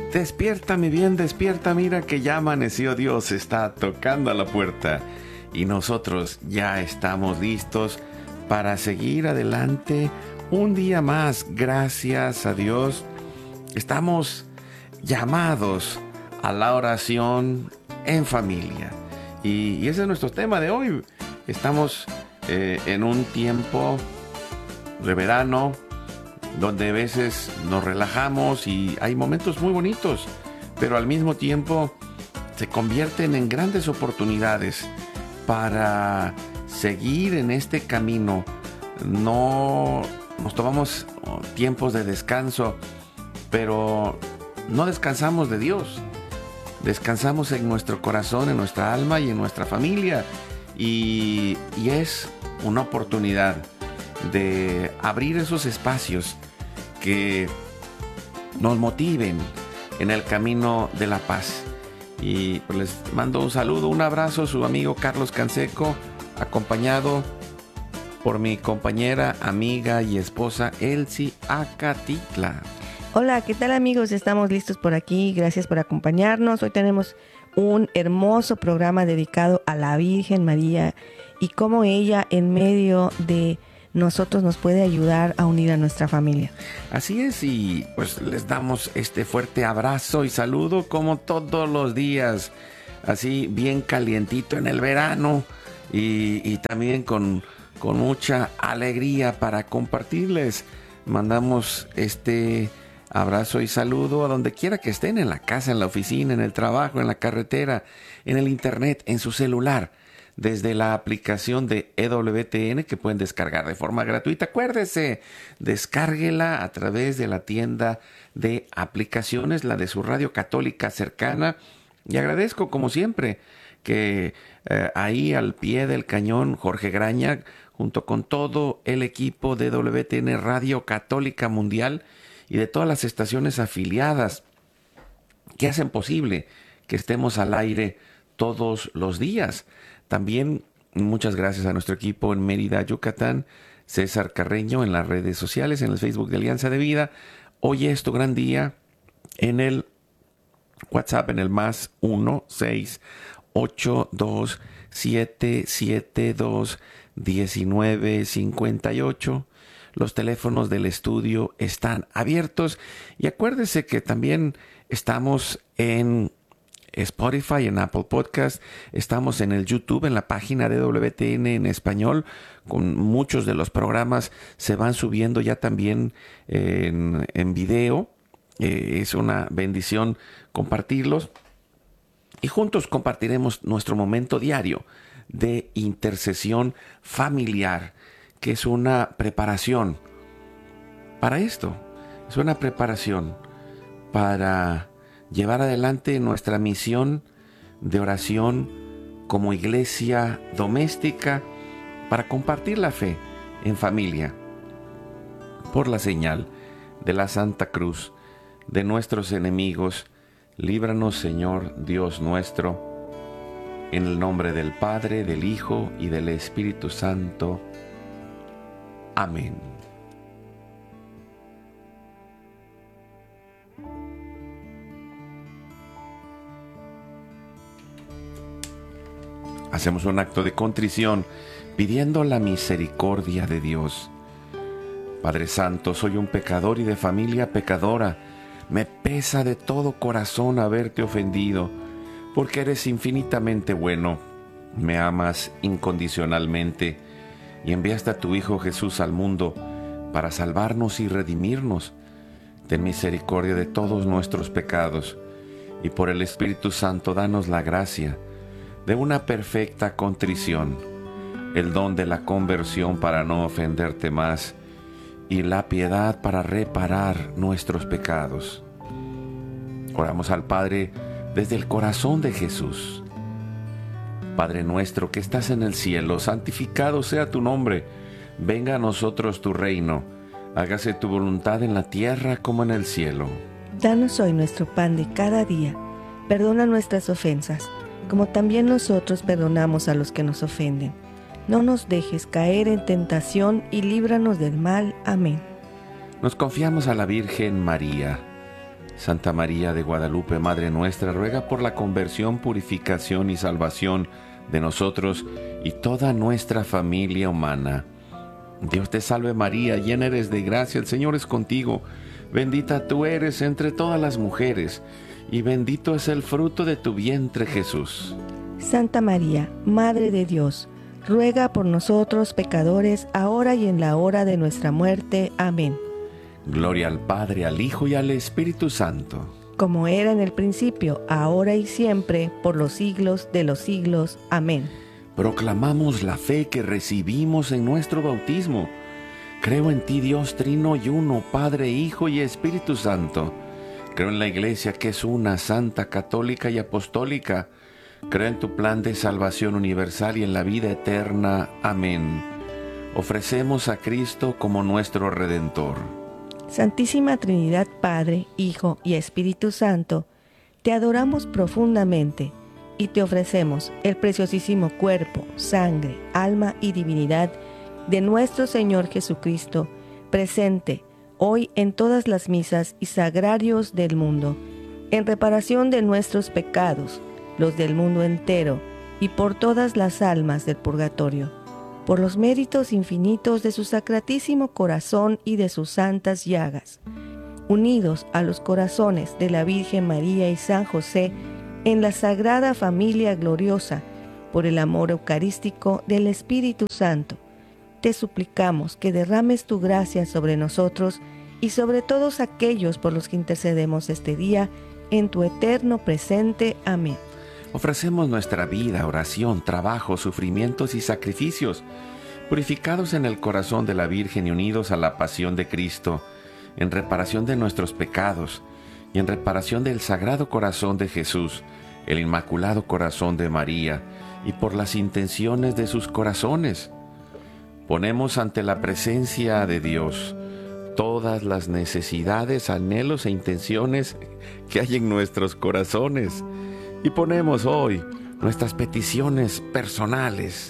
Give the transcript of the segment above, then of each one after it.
Despierta, mi bien, despierta, mira que ya amaneció, Dios está tocando a la puerta y nosotros ya estamos listos para seguir adelante un día más. Gracias a Dios, estamos llamados a la oración en familia y ese es nuestro tema de hoy. Estamos en un tiempo de verano donde a veces nos relajamos y hay momentos muy bonitos, pero al mismo tiempo se convierten en grandes oportunidades para seguir en este camino. No nos tomamos tiempos de descanso, pero no descansamos de Dios. Descansamos en nuestro corazón, en nuestra alma y en nuestra familia. Y es una oportunidad de abrir esos espacios que nos motiven en el camino de la paz. Y pues les mando un saludo, un abrazo, su amigo Carlos Canseco, acompañado por mi compañera, amiga y esposa Elsie Acatitla. Hola, ¿qué tal, amigos? Estamos listos por aquí, gracias por acompañarnos. Hoy tenemos un hermoso programa dedicado a la Virgen María y cómo ella en medio de nosotros nos puede ayudar a unir a nuestra familia. Así es, y pues les damos este fuerte abrazo y saludo como todos los días, así bien calientito en el verano y también con mucha alegría para compartirles. Mandamos este abrazo y saludo a donde quiera que estén, en la casa, en la oficina, en el trabajo, en la carretera, en el internet, en su celular, desde la aplicación de EWTN que pueden descargar de forma gratuita. Acuérdese, descárguela a través de la tienda de aplicaciones, la de su radio católica cercana. Y agradezco, como siempre, que ahí al pie del cañón, Jorge Graña, junto con todo el equipo de EWTN Radio Católica Mundial y de todas las estaciones afiliadas que hacen posible que estemos al aire todos los días. También muchas gracias a nuestro equipo en Mérida, Yucatán, César Carreño en las redes sociales, en el Facebook de Alianza de Vida. Hoy es tu gran día en el WhatsApp, en el más 1-682-772-1958. Los teléfonos del estudio están abiertos y acuérdese que también estamos en Spotify, en Apple Podcast, estamos en el YouTube, en la página de WTN en español, con muchos de los programas se van subiendo ya también en video. Es una bendición compartirlos y juntos compartiremos nuestro momento diario de intercesión familiar, que es una preparación para esto, es una preparación para llevar adelante nuestra misión de oración como iglesia doméstica para compartir la fe en familia por la señal de la Santa Cruz de nuestros enemigos. Líbranos, Señor Dios nuestro, en el nombre del Padre, del Hijo y del Espíritu Santo. Amén. Hacemos un acto de contrición pidiendo la misericordia de Dios. Padre Santo, soy un pecador y de familia pecadora. Me pesa de todo corazón haberte ofendido, porque eres infinitamente bueno. Me amas incondicionalmente y enviaste a tu Hijo Jesús al mundo para salvarnos y redimirnos. Ten misericordia de todos nuestros pecados y por el Espíritu Santo danos la gracia de una perfecta contrición, el don de la conversión para no ofenderte más y la piedad para reparar nuestros pecados. Oramos al Padre desde el corazón de Jesús. Padre nuestro que estás en el cielo, santificado sea tu nombre. Venga a nosotros tu reino. Hágase tu voluntad en la tierra como en el cielo. Danos hoy nuestro pan de cada día. Perdona nuestras ofensas, como también nosotros perdonamos a los que nos ofenden. No nos dejes caer en tentación y líbranos del mal. Amén. Nos confiamos a la Virgen María. Santa María de Guadalupe, Madre nuestra, ruega por la conversión, purificación y salvación de nosotros y toda nuestra familia humana. Dios te salve María, llena eres de gracia, el Señor es contigo. Bendita tú eres entre todas las mujeres, y bendito es el fruto de tu vientre, Jesús. Santa María, Madre de Dios, ruega por nosotros pecadores, ahora y en la hora de nuestra muerte. Amén. Gloria al Padre, al Hijo y al Espíritu Santo. Como era en el principio, ahora y siempre, por los siglos de los siglos. Amén. Proclamamos la fe que recibimos en nuestro bautismo. Creo en ti, Dios Trino y Uno, Padre, Hijo y Espíritu Santo. Creo en la Iglesia que es una, santa, católica y apostólica. Creo en tu plan de salvación universal y en la vida eterna. Amén. Ofrecemos a Cristo como nuestro Redentor. Santísima Trinidad, Padre, Hijo y Espíritu Santo, te adoramos profundamente y te ofrecemos el preciosísimo cuerpo, sangre, alma y divinidad de nuestro Señor Jesucristo, presente hoy en todas las misas y sagrarios del mundo, en reparación de nuestros pecados, los del mundo entero, y por todas las almas del purgatorio, por los méritos infinitos de su sacratísimo corazón y de sus santas llagas, unidos a los corazones de la Virgen María y San José, en la sagrada familia gloriosa, por el amor eucarístico del Espíritu Santo, te suplicamos que derrames tu gracia sobre nosotros y sobre todos aquellos por los que intercedemos este día, en tu eterno presente. Amén. Ofrecemos nuestra vida, oración, trabajo, sufrimientos y sacrificios, purificados en el corazón de la Virgen y unidos a la pasión de Cristo, en reparación de nuestros pecados y en reparación del Sagrado Corazón de Jesús, el Inmaculado Corazón de María, y por las intenciones de sus corazones. Ponemos ante la presencia de Dios todas las necesidades, anhelos e intenciones que hay en nuestros corazones. Y ponemos hoy nuestras peticiones personales.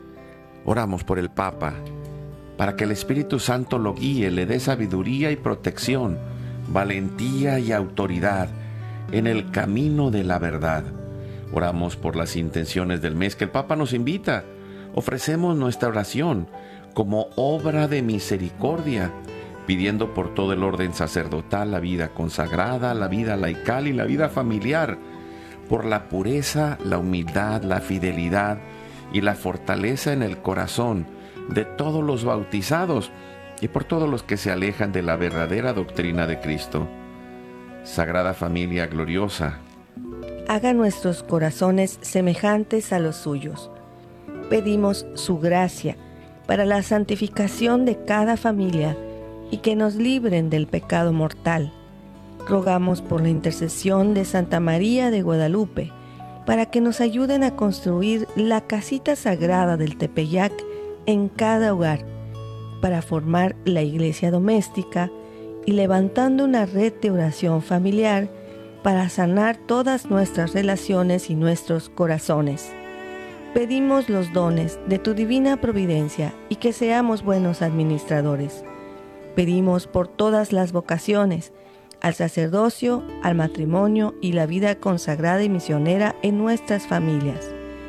Oramos por el Papa, para que el Espíritu Santo lo guíe, le dé sabiduría y protección, valentía y autoridad en el camino de la verdad. Oramos por las intenciones del mes que el Papa nos invita. Ofrecemos nuestra oración como obra de misericordia, pidiendo por todo el orden sacerdotal, la vida consagrada, la vida laical y la vida familiar, por la pureza, la humildad, la fidelidad y la fortaleza en el corazón de todos los bautizados y por todos los que se alejan de la verdadera doctrina de Cristo. Sagrada Familia gloriosa, haga nuestros corazones semejantes a los suyos. Pedimos su gracia para la santificación de cada familia y que nos libren del pecado mortal. Rogamos por la intercesión de Santa María de Guadalupe para que nos ayuden a construir la casita sagrada del Tepeyac en cada hogar, para formar la iglesia doméstica y levantando una red de oración familiar para sanar todas nuestras relaciones y nuestros corazones. Pedimos los dones de tu divina providencia y que seamos buenos administradores. Pedimos por todas las vocaciones, al sacerdocio, al matrimonio y la vida consagrada y misionera en nuestras familias.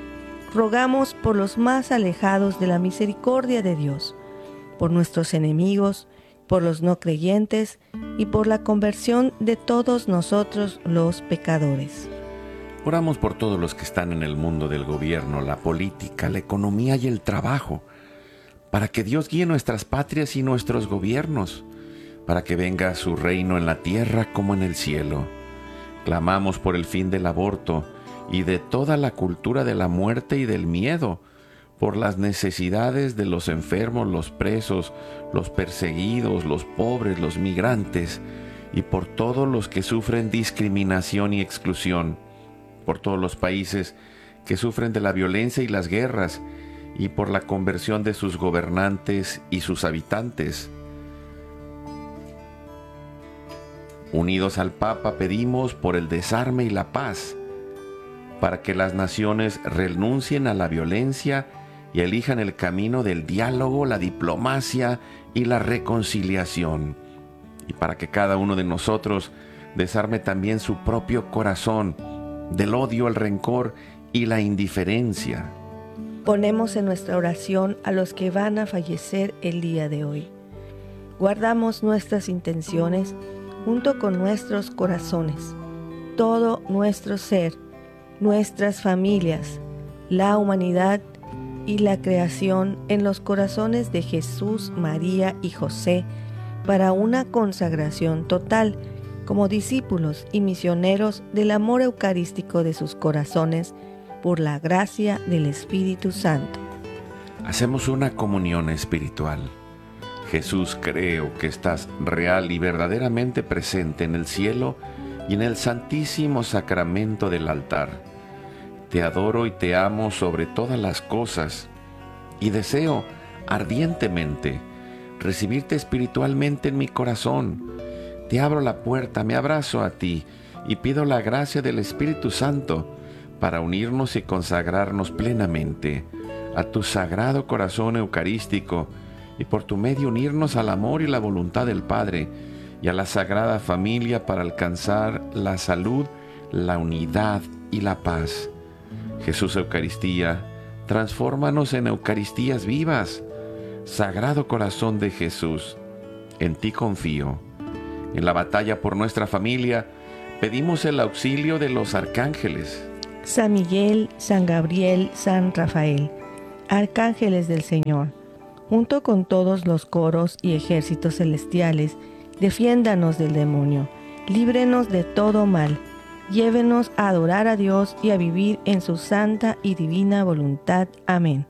Rogamos por los más alejados de la misericordia de Dios, por nuestros enemigos, por los no creyentes y por la conversión de todos nosotros los pecadores. oramos por todos los que están en el mundo del gobierno, la política, la economía y el trabajo, para que Dios guíe nuestras patrias y nuestros gobiernos, para que venga su reino en la tierra como en el cielo. Clamamos por el fin del aborto y de toda la cultura de la muerte y del miedo, por las necesidades de los enfermos, los presos, los perseguidos, los pobres, los migrantes, y por todos los que sufren discriminación y exclusión, por todos los países que sufren de la violencia y las guerras, y por la conversión de sus gobernantes y sus habitantes. Unidos al Papa, pedimos por el desarme y la paz, para que las naciones renuncien a la violencia y elijan el camino del diálogo, la diplomacia y la reconciliación, y para que cada uno de nosotros desarme también su propio corazón del odio, el rencor y la indiferencia. Ponemos en nuestra oración a los que van a fallecer el día de hoy. Guardamos nuestras intenciones junto con nuestros corazones, todo nuestro ser, nuestras familias, la humanidad y la creación en los corazones de Jesús, María y José para una consagración total como discípulos y misioneros del amor eucarístico de sus corazones por la gracia del Espíritu Santo. Hacemos una comunión espiritual. Jesús, creo que estás real y verdaderamente presente en el cielo y en el santísimo sacramento del altar. Te adoro y te amo sobre todas las cosas y deseo ardientemente recibirte espiritualmente en mi corazón. Te abro la puerta, me abrazo a ti y pido la gracia del Espíritu Santo para unirnos y consagrarnos plenamente a tu sagrado corazón eucarístico y por tu medio unirnos al amor y la voluntad del Padre y a la Sagrada Familia para alcanzar la salud, la unidad y la paz. Jesús Eucaristía, transfórmanos en Eucaristías vivas. Sagrado Corazón de Jesús, en ti confío. En la batalla por nuestra familia, pedimos el auxilio de los arcángeles. San Miguel, San Gabriel, San Rafael, arcángeles del Señor, junto con todos los coros y ejércitos celestiales, defiéndanos del demonio, líbrenos de todo mal, llévenos a adorar a Dios y a vivir en su santa y divina voluntad. Amén.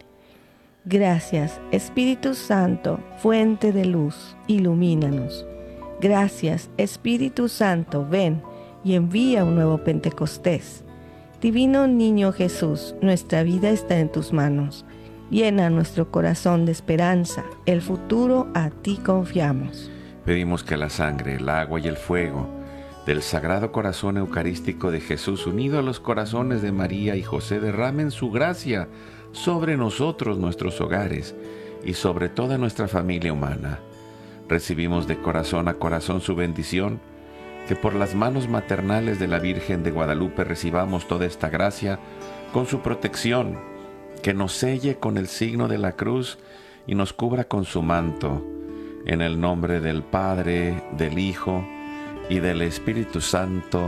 Gracias, Espíritu Santo, fuente de luz, ilumínanos. Gracias, Espíritu Santo, ven y envía un nuevo Pentecostés. Divino Niño Jesús, nuestra vida está en tus manos. Llena nuestro corazón de esperanza, el futuro a ti confiamos. Pedimos que la sangre, el agua y el fuego del Sagrado Corazón Eucarístico de Jesús, unido a los corazones de María y José, derramen su gracia sobre nosotros, nuestros hogares y sobre toda nuestra familia humana. Recibimos de corazón a corazón su bendición, que por las manos maternales de la Virgen de Guadalupe recibamos toda esta gracia con su protección, que nos selle con el signo de la cruz y nos cubra con su manto. En el nombre del Padre, del Hijo y del Espíritu Santo.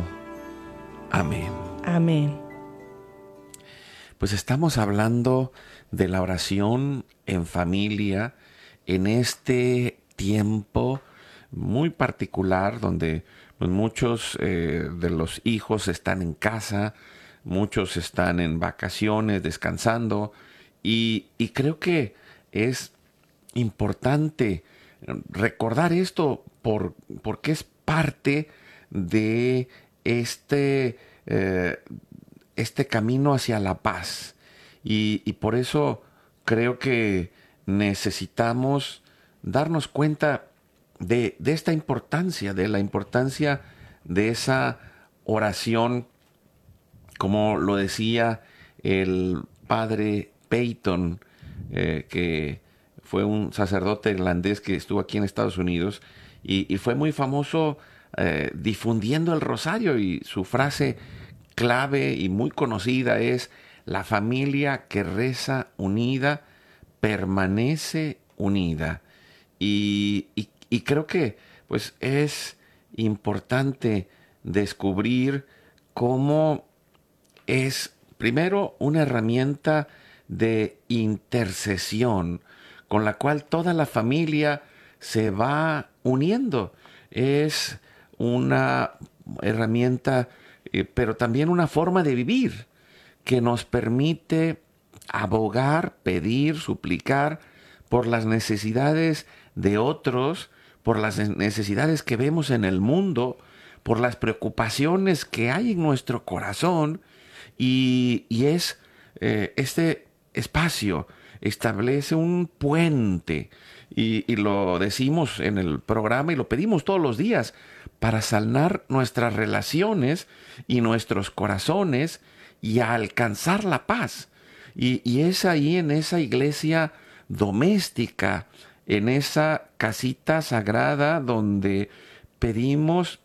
Amén. Amén. Pues estamos hablando de la oración en familia en este tiempo muy particular donde pues, muchos de los hijos están en casa, muchos están en vacaciones, descansando, y creo que es importante recordar esto porque es parte de este camino hacia la paz. Y por eso creo que necesitamos darnos cuenta de esta importancia, de la importancia de esa oración, como lo decía el padre Peyton, que fue un sacerdote irlandés que estuvo aquí en Estados Unidos y fue muy famoso difundiendo el rosario, y su frase clave y muy conocida es: la familia que reza unida permanece unida. Y creo que pues es importante descubrir cómo es primero una herramienta de intercesión con la cual toda la familia se va uniendo. Es una herramienta, pero también una forma de vivir que nos permite abogar, pedir, suplicar por las necesidades de otros, por las necesidades que vemos en el mundo, por las preocupaciones que hay en nuestro corazón, y es este espacio establece un puente, y lo decimos en el programa y lo pedimos todos los días, para sanar nuestras relaciones y nuestros corazones y alcanzar la paz. Y es ahí, en esa iglesia doméstica, en esa casita sagrada, donde pedimos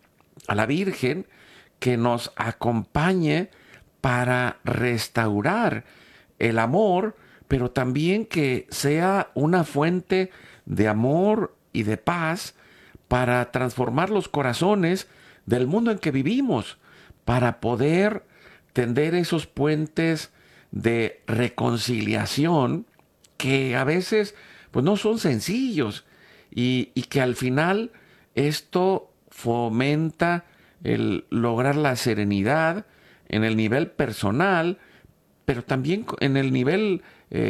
a la Virgen que nos acompañe para restaurar el amor, pero también que sea una fuente de amor y de paz para transformar los corazones del mundo en que vivimos, para poder tender esos puentes de reconciliación que a veces pues no son sencillos y que al final esto fomenta el lograr la serenidad en el nivel personal, pero también en el nivel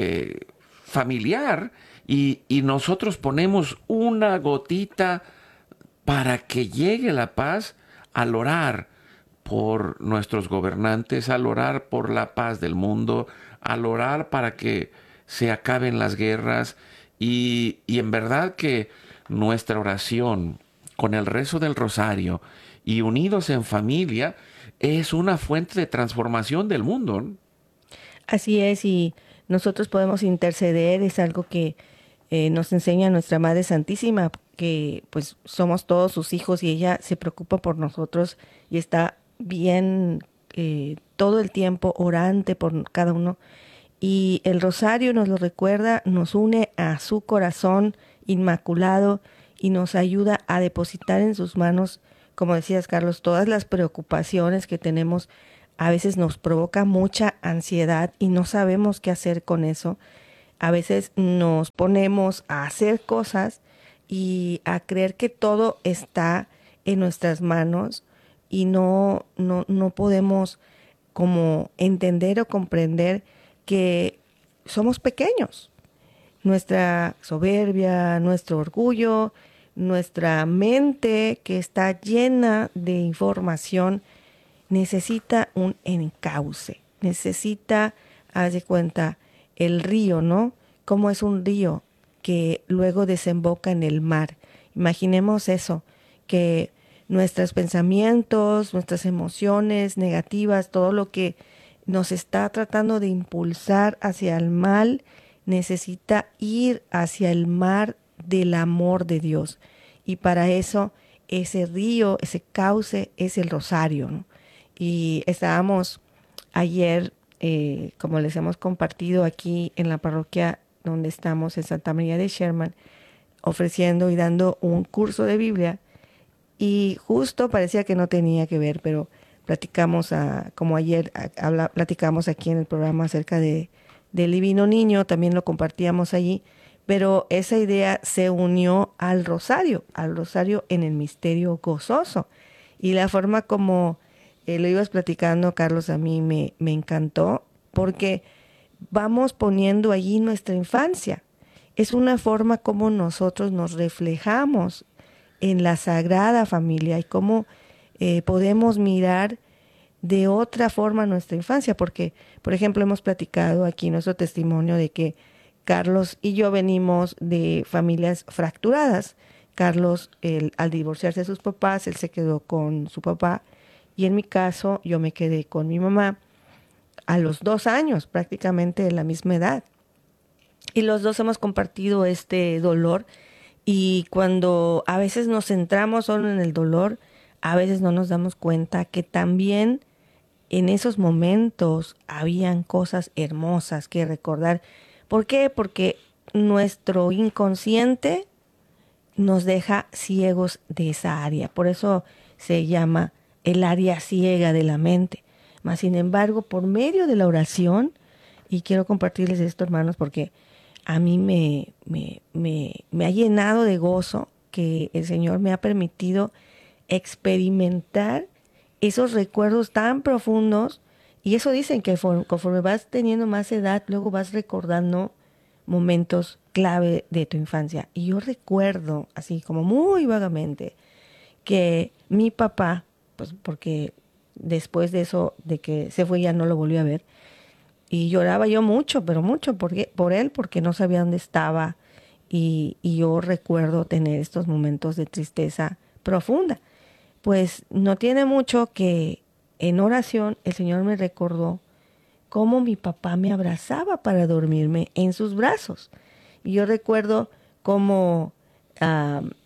familiar, y nosotros ponemos una gotita para que llegue la paz al orar por nuestros gobernantes, al orar por la paz del mundo, al orar para que se acaben las guerras, y en verdad que nuestra oración con el rezo del rosario y unidos en familia es una fuente de transformación del mundo, ¿no? Así es, y nosotros podemos interceder, es algo que nos enseña nuestra Madre Santísima, que pues somos todos sus hijos y ella se preocupa por nosotros y está bien todo el tiempo orante por cada uno. Y el rosario nos lo recuerda, nos une a su corazón inmaculado y nos ayuda a depositar en sus manos, como decías, Carlos, todas las preocupaciones que tenemos. A veces nos provoca mucha ansiedad y no sabemos qué hacer con eso. A veces nos ponemos a hacer cosas y a creer que todo está en nuestras manos y no podemos como entender o comprender que somos pequeños. Nuestra soberbia, nuestro orgullo, nuestra mente que está llena de información necesita un encauce, necesita, haz de cuenta, el río, ¿no? Como es un río que luego desemboca en el mar. Imaginemos eso, que nuestros pensamientos, nuestras emociones negativas, todo lo que nos está tratando de impulsar hacia el mal, necesita ir hacia el mar del amor de Dios. Y para eso, ese río, ese cauce es el rosario, ¿no? Y estábamos ayer, como les hemos compartido aquí en la parroquia donde estamos, en Santa María de Sherman, ofreciendo y dando un curso de Biblia. Y justo parecía que no tenía que ver, pero platicamos, como ayer platicamos aquí en el programa acerca del Divino Niño, también lo compartíamos allí, pero esa idea se unió al rosario en el misterio gozoso. Y la forma como lo ibas platicando, Carlos, a mí me encantó, porque vamos poniendo allí nuestra infancia. Es una forma como nosotros nos reflejamos en la Sagrada Familia y cómo podemos mirar de otra forma nuestra infancia, porque, por ejemplo, hemos platicado aquí nuestro testimonio de que Carlos y yo venimos de familias fracturadas. Carlos, al divorciarse de sus papás, él se quedó con su papá, y en mi caso, yo me quedé con mi mamá a los 2 años, prácticamente de la misma edad. Y los dos hemos compartido este dolor, y cuando a veces nos centramos solo en el dolor, a veces no nos damos cuenta que también en esos momentos habían cosas hermosas que recordar. ¿Por qué? Porque nuestro inconsciente nos deja ciegos de esa área. Por eso se llama el área ciega de la mente. Mas, sin embargo, por medio de la oración, y quiero compartirles esto, hermanos, porque a mí me ha llenado de gozo que el Señor me ha permitido experimentar esos recuerdos tan profundos. Y eso dicen que conforme vas teniendo más edad, luego vas recordando momentos clave de tu infancia. Y yo recuerdo, así como muy vagamente, que mi papá, pues porque después de eso, de que se fue, ya no lo volví a ver. Y lloraba yo mucho, pero mucho por él, porque no sabía dónde estaba. Y yo recuerdo tener estos momentos de tristeza profunda. Pues no tiene mucho que en oración el Señor me recordó cómo mi papá me abrazaba para dormirme en sus brazos. Y yo recuerdo cómo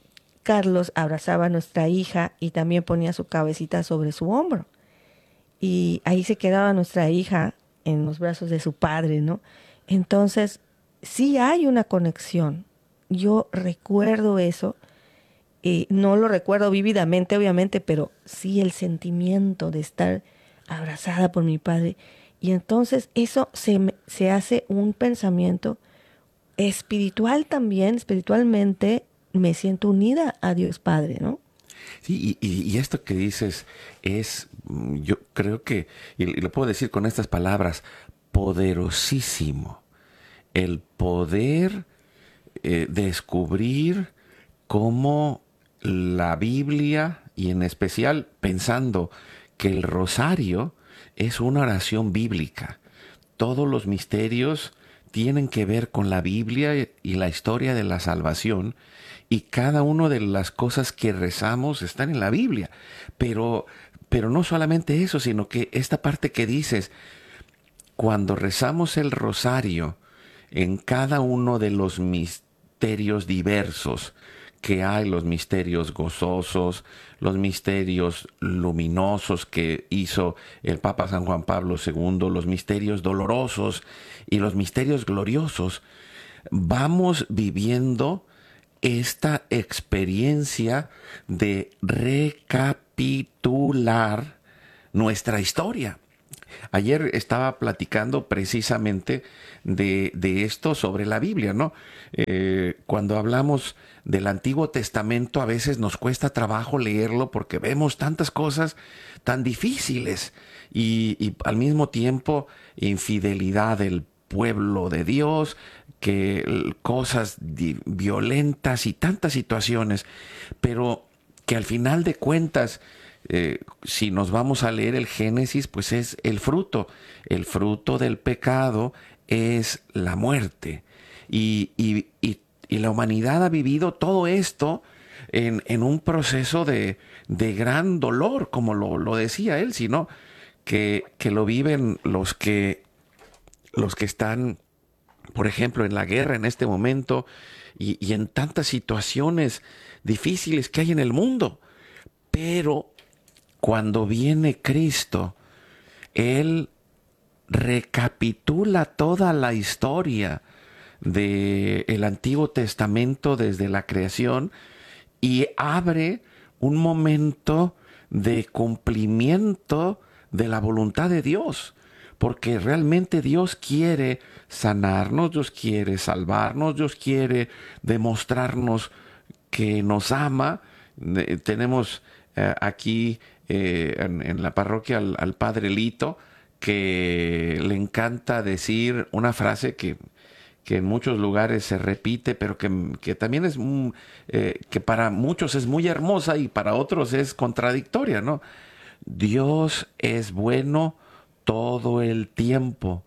Carlos abrazaba a nuestra hija y también ponía su cabecita sobre su hombro. Y ahí se quedaba nuestra hija en los brazos de su padre, ¿no? Entonces, sí hay una conexión. Yo recuerdo eso. No lo recuerdo vívidamente, obviamente, pero sí el sentimiento de estar abrazada por mi padre. Y entonces eso se hace un pensamiento espiritual también. Espiritualmente me siento unida a Dios Padre, ¿no? Sí, y esto que dices es, yo creo que, y lo puedo decir con estas palabras, poderosísimo. El poder descubrir cómo la Biblia, y en especial pensando que el rosario es una oración bíblica. Todos los misterios tienen que ver con la Biblia y la historia de la salvación, y cada una de las cosas que rezamos están en la Biblia. Pero no solamente eso, sino que esta parte que dices, cuando rezamos el rosario en cada uno de los misterios diversos que hay, los misterios gozosos, los misterios luminosos que hizo el Papa San Juan Pablo II, los misterios dolorosos y los misterios gloriosos, vamos viviendo esta experiencia de recapitular nuestra historia. Ayer estaba platicando precisamente de esto sobre la Biblia, ¿no? Cuando hablamos del Antiguo Testamento, a veces nos cuesta trabajo leerlo porque vemos tantas cosas tan difíciles y al mismo tiempo infidelidad del pueblo de Dios, que cosas violentas y tantas situaciones, pero que al final de cuentas, si nos vamos a leer el Génesis, pues es el fruto del pecado es la muerte, y la humanidad ha vivido todo esto en un proceso de gran dolor, como lo decía él, sino que lo viven los que están, por ejemplo, en la guerra en este momento, y en tantas situaciones difíciles que hay en el mundo. Pero cuando viene Cristo, Él recapitula toda la historia del Antiguo Testamento desde la creación y abre un momento de cumplimiento de la voluntad de Dios. Porque realmente Dios quiere sanarnos, Dios quiere salvarnos, Dios quiere demostrarnos que nos ama. Tenemos aquí en la parroquia al Padre Lito, que le encanta decir una frase que en muchos lugares se repite, pero que también es que para muchos es muy hermosa y para otros es contradictoria, ¿no? Dios es bueno todo el tiempo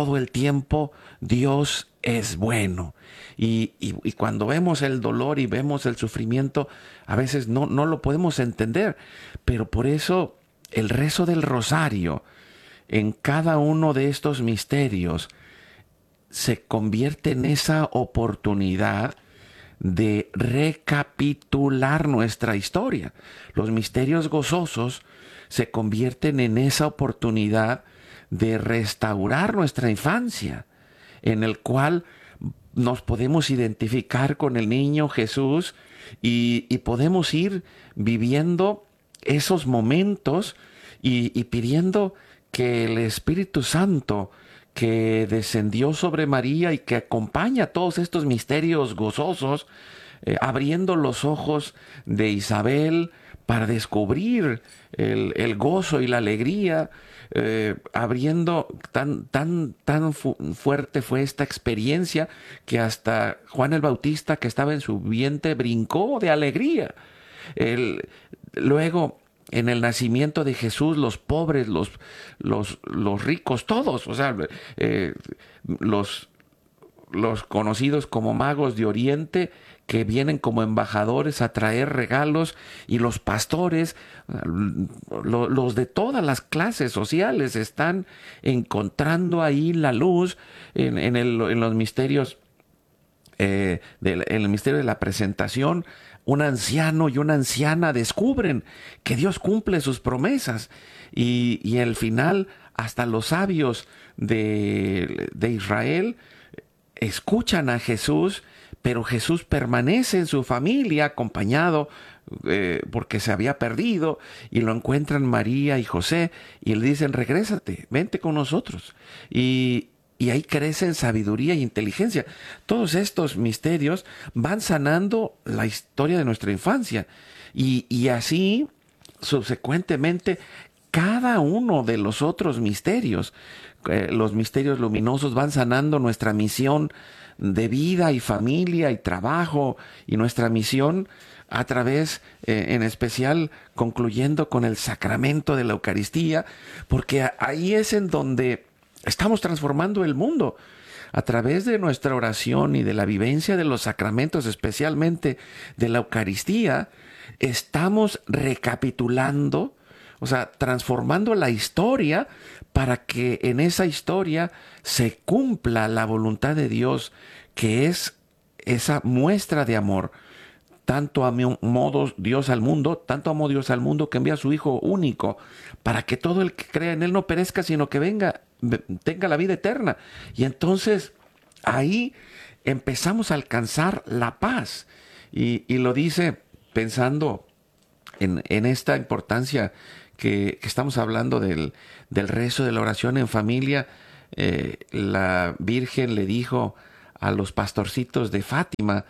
Dios es bueno. Y cuando vemos el dolor y vemos el sufrimiento, a veces no lo podemos entender, pero por eso el rezo del rosario en cada uno de estos misterios se convierte en esa oportunidad de recapitular nuestra historia. Los misterios gozosos se convierten en esa oportunidad de restaurar nuestra infancia, en el cual nos podemos identificar con el niño Jesús y podemos ir viviendo esos momentos y pidiendo que el Espíritu Santo, que descendió sobre María y que acompaña todos estos misterios gozosos, abriendo los ojos de Isabel para descubrir el gozo y la alegría, abriendo tan fuerte fue esta experiencia que hasta Juan el Bautista, que estaba en su vientre, brincó de alegría. Luego, en el nacimiento de Jesús, los pobres, los ricos, todos, o sea, los conocidos como magos de Oriente, que vienen como embajadores a traer regalos, y los pastores, los de todas las clases sociales, están encontrando ahí la luz en los misterios en el misterio de la presentación, un anciano y una anciana descubren que Dios cumple sus promesas y al final hasta los sabios de Israel escuchan a Jesús, pero Jesús permanece en su familia acompañado porque se había perdido, y lo encuentran María y José y le dicen: regrésate, vente con nosotros. Y ahí crece en sabiduría y inteligencia. Todos estos misterios van sanando la historia de nuestra infancia. Y así, subsecuentemente, cada uno de los otros misterios, los misterios luminosos, van sanando nuestra misión de vida y familia y trabajo, y nuestra misión a través, en especial, concluyendo con el sacramento de la Eucaristía, porque ahí es en donde estamos transformando el mundo. A través de nuestra oración y de la vivencia de los sacramentos, especialmente de la Eucaristía, estamos recapitulando, o sea, transformando la historia para que en esa historia se cumpla la voluntad de Dios, que es esa muestra de amor. Tanto amó Dios al mundo, tanto amó Dios al mundo que envía a su Hijo único, para que todo el que crea en Él no perezca, sino que tenga la vida eterna. Y entonces ahí empezamos a alcanzar la paz. Y lo dice pensando en esta importancia que estamos hablando del rezo, de la oración en familia. La Virgen le dijo a los pastorcitos de Fátima: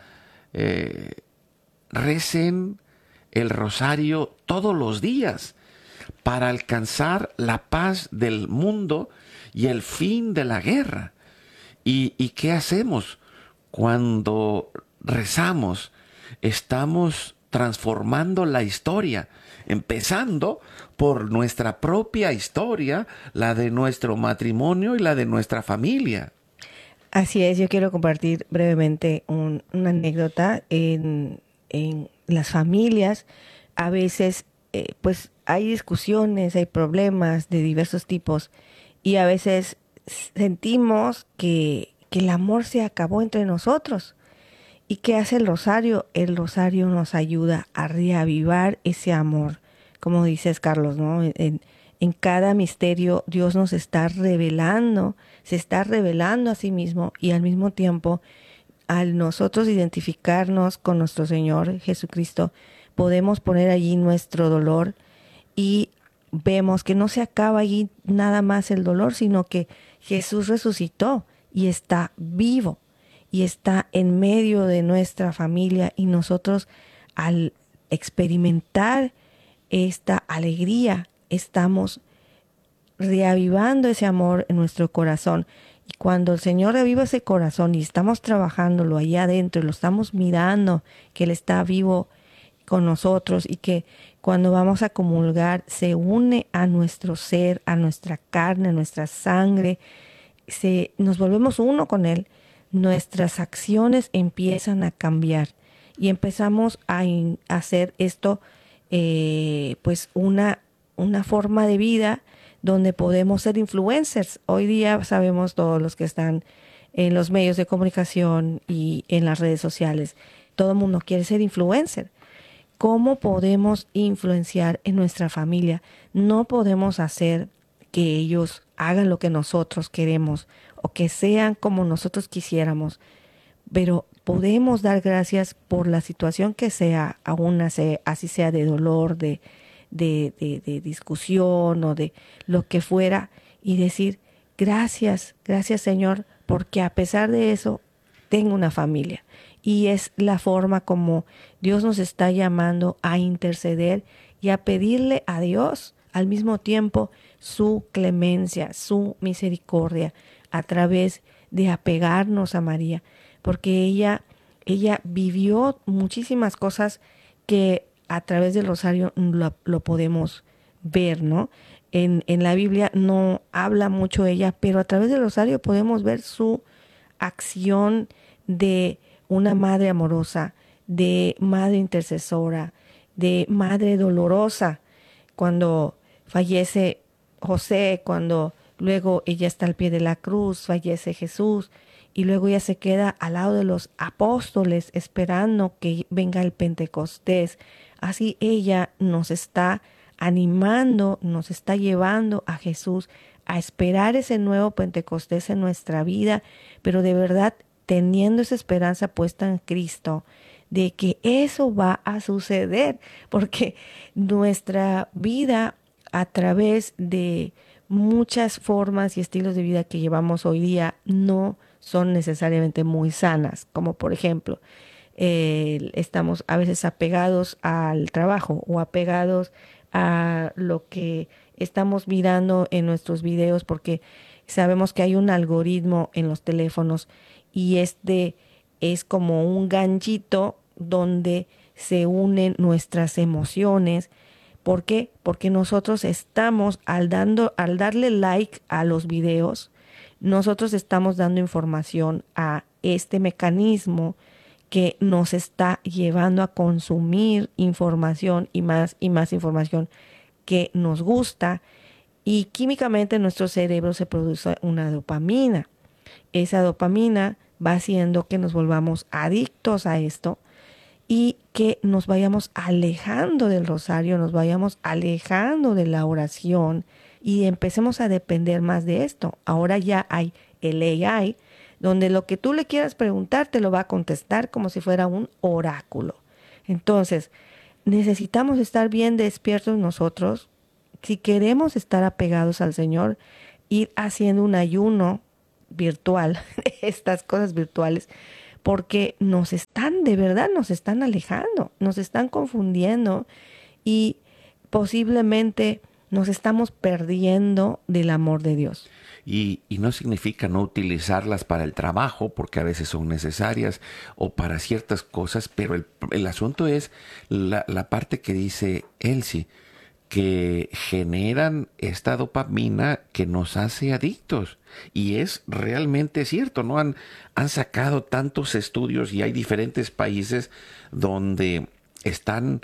recen el rosario todos los días para alcanzar la paz del mundo y el fin de la guerra. ¿Y qué hacemos? Cuando rezamos, estamos transformando la historia, empezando por nuestra propia historia, la de nuestro matrimonio y la de nuestra familia. Así es, yo quiero compartir brevemente una anécdota. En las familias a veces pues hay discusiones, hay problemas de diversos tipos, y a veces sentimos que el amor se acabó entre nosotros. ¿Y qué hace el rosario? El rosario nos ayuda a reavivar ese amor, como dices, Carlos, ¿no? En cada misterio Dios nos está revelando, se está revelando a sí mismo, y al mismo tiempo, al nosotros identificarnos con nuestro Señor Jesucristo, podemos poner allí nuestro dolor, y vemos que no se acaba allí nada más el dolor, sino que Jesús resucitó y está vivo y está en medio de nuestra familia, y nosotros, al experimentar esta alegría, estamos reavivando ese amor en nuestro corazón. Y cuando el Señor reviva ese corazón y estamos trabajándolo allá adentro y lo estamos mirando, que Él está vivo con nosotros, y que cuando vamos a comulgar se une a nuestro ser, a nuestra carne, a nuestra sangre, nos volvemos uno con Él, nuestras acciones empiezan a cambiar y empezamos a hacer esto pues una forma de vida donde podemos ser influencers. Hoy día sabemos, todos los que están en los medios de comunicación y en las redes sociales, todo el mundo quiere ser influencer. ¿Cómo podemos influenciar en nuestra familia? No podemos hacer que ellos hagan lo que nosotros queremos o que sean como nosotros quisiéramos, pero podemos dar gracias por la situación que sea, aún así sea de dolor, de discusión o de lo que fuera, y decir: gracias, gracias Señor, porque a pesar de eso tengo una familia. Y es la forma como Dios nos está llamando a interceder y a pedirle a Dios al mismo tiempo su clemencia, su misericordia, a través de apegarnos a María, porque ella vivió muchísimas cosas que a través del rosario lo podemos ver, ¿no? En la Biblia no habla mucho ella, pero a través del rosario podemos ver su acción de una madre amorosa, de madre intercesora, de madre dolorosa. Cuando fallece José, cuando luego ella está al pie de la cruz, fallece Jesús, y luego ella se queda al lado de los apóstoles esperando que venga el Pentecostés. Así ella nos está animando, nos está llevando a Jesús a esperar ese nuevo Pentecostés en nuestra vida, pero de verdad teniendo esa esperanza puesta en Cristo, de que eso va a suceder, porque nuestra vida a través de muchas formas y estilos de vida que llevamos hoy día no son necesariamente muy sanas, como por ejemplo, estamos a veces apegados al trabajo o apegados a lo que estamos mirando en nuestros videos, porque sabemos que hay un algoritmo en los teléfonos y este es como un ganchito donde se unen nuestras emociones. ¿Por qué? Porque nosotros estamos, al darle like a los videos, nosotros estamos dando información a este mecanismo que nos está llevando a consumir información y más información que nos gusta, y químicamente en nuestro cerebro se produce una dopamina. Esa dopamina va haciendo que nos volvamos adictos a esto y que nos vayamos alejando del rosario, nos vayamos alejando de la oración y empecemos a depender más de esto. Ahora ya hay el AI, donde lo que tú le quieras preguntar te lo va a contestar como si fuera un oráculo. Entonces, necesitamos estar bien despiertos nosotros. Si queremos estar apegados al Señor, ir haciendo un ayuno virtual, estas cosas virtuales, porque de verdad nos están alejando, nos están confundiendo y posiblemente nos estamos perdiendo del amor de Dios. Y no significa no utilizarlas para el trabajo, porque a veces son necesarias, o para ciertas cosas, pero el asunto es la parte que dice Elsie, que generan esta dopamina que nos hace adictos. Y es realmente cierto, ¿no? Han sacado tantos estudios y hay diferentes países donde están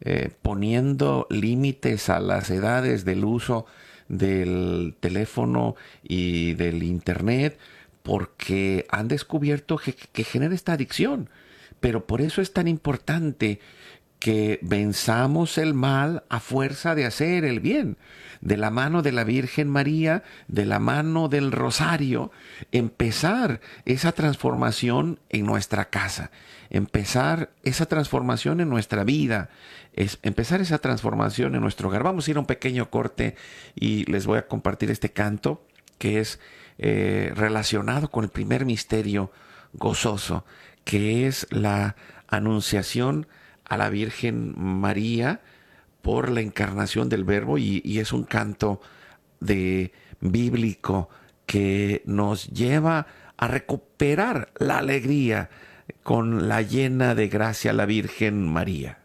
poniendo límites a las edades del uso del teléfono y del internet, porque han descubierto que genera esta adicción. Pero por eso es tan importante que venzamos el mal a fuerza de hacer el bien. De la mano de la Virgen María, de la mano del Rosario, empezar esa transformación en nuestra casa, empezar esa transformación en nuestra vida, empezar esa transformación en nuestro hogar. Vamos a ir a un pequeño corte y les voy a compartir este canto que es relacionado con el primer misterio gozoso, que es la anunciación a la Virgen María por la encarnación del Verbo, y es un canto bíblico que nos lleva a recuperar la alegría con la llena de gracia la Virgen María.